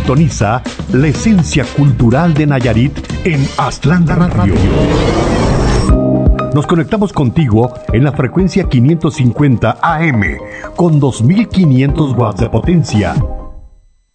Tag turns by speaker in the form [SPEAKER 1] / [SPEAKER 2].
[SPEAKER 1] Sintoniza la esencia cultural de Nayarit en Atlanta Radio. Nos conectamos contigo en la frecuencia 550 AM con 2500 watts de potencia